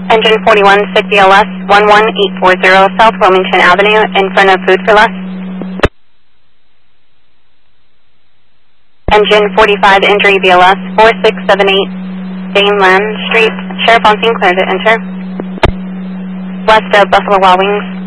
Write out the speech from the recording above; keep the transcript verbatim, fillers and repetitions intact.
Engine forty-one, sick B L S, one one eight four zero South Wilmington Avenue, in front of Food for Less. Engine forty-five, injury B L S, four six seven eight Dane Land Street, Sheriff on scene, clear to enter. West of Buffalo Wild Wings.